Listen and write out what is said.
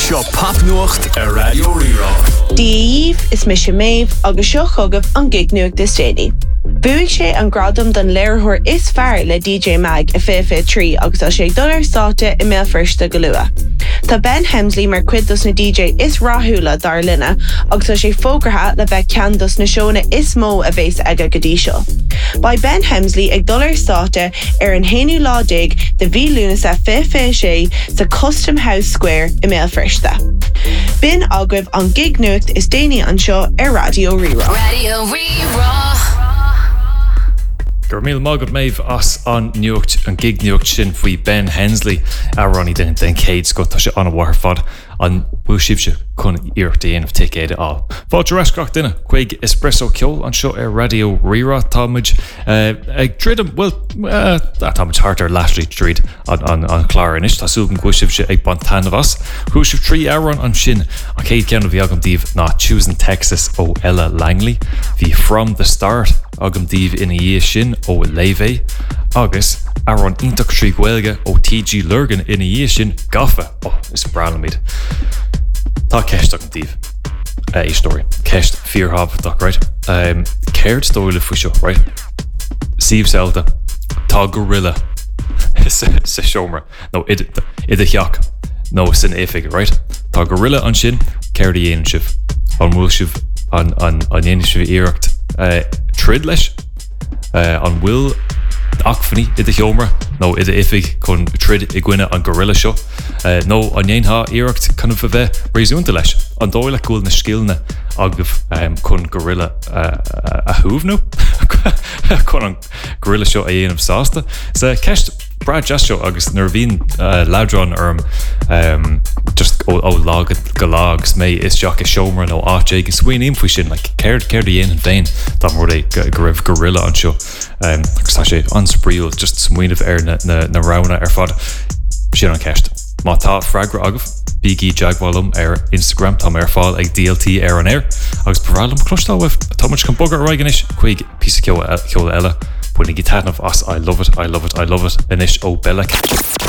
Seo Papnuacht a Radio Rira. Díomh is mis méibh agus seo chugah an gig nuach dis déine. Buigh sé an gradam don léirthóir is fearr le DJ Mag a FF3 agus a sé dollar státe I mé firsta go lua. Tá Ben Hemsley mar cuidas na DJ is ráthúla dar linne agus a sé fógartha le bheith ceandas na seóna is mó a bhés aige go dtí seo. Ba Ben Hemsley ag dollar státe an héanú ládig de bhí lúna sa FF sé sa Custom House Square I mé firsta. Bin agribh an gig nuacht is déine an seo Radio Rira. Radio Rira. Gur míl mágad méibh as an nuacht an gig nuacht sin faoi Ben Hensley a Ronnie den céad go tá sé an bhhar fad an bhú sibse chun iirecht déanamh ticéide á. Fáilte reiscach duine chuig espresso ceol an seo Radio Rira támuid ag trídam támuid hartar leisrí tríd an chláir inis tásúgan go sibse ag bantanamhas chu sib 3 áran an sin an céad ceanna bhí agamdíobh ná Choosing Texas ó Ella Langley hí From the Start agamdíobh ina dhé sin ó Levé agus Aaron Intach trí Ghuelge ó TG Lurgan ina dhé sin gafa is bralamid. Tá ceist agamdíobh é stóri ceist fíorhabh dach right céird stóile fusio right Steve Zelda tá gorilla sa siomra nó id a cheach nó san éifig right tá gorilla an sin céird a dhéanaan sibh an bhfuil sibh an dhéanaan sibh iirecht trid leis an bhfuil achfaní id a cheomra nó id a ifig chun trid I gcuine an gorilla seo nó an dhéantha iirecht chun a bheith réisiúnta leis an dóile gúil na scilne agah chun gorilla a thuúbhnú chun an gorilla seo a dhéanamh sásta sa ceist Brad Jastro agus nar bhín ladrán just ó lágad go lágus mé is Jack is siomra nó áte agus swinoim faoi sin céird a dhéanaan féin tá mór é go raibh gorilla an seo agus tá sé anspríúil just smuoineh na rána fad sin an ceist. Má tá freigra agah bíí jaagháilm Instagram tá fáil ag DLT an air agus bhrálam clostáibh támuid can bogar roiganis chuig pí ceol eile buinnig tátanmh as I love it inis ó Bella.